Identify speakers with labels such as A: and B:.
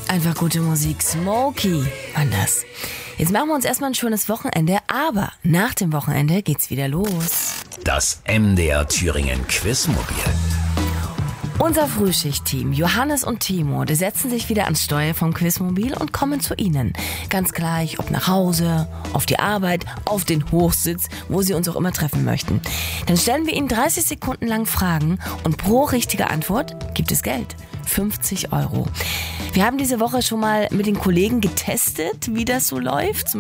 A: Einfach gute Musik. Smokey anders. Jetzt machen wir uns erstmal ein schönes Wochenende, aber nach dem Wochenende geht's wieder los.
B: Das MDR Thüringen Quizmobil.
A: Unser Frühschicht-Team, Johannes und Timo, die setzen sich wieder ans Steuer vom Quizmobil und kommen zu Ihnen. Ganz gleich, ob nach Hause, auf die Arbeit, auf den Hochsitz, wo Sie uns auch immer treffen möchten. Dann stellen wir Ihnen 30 Sekunden lang Fragen und pro richtige Antwort gibt es Geld. 50 €. Wir haben diese Woche schon mal mit den Kollegen getestet, wie das so läuft.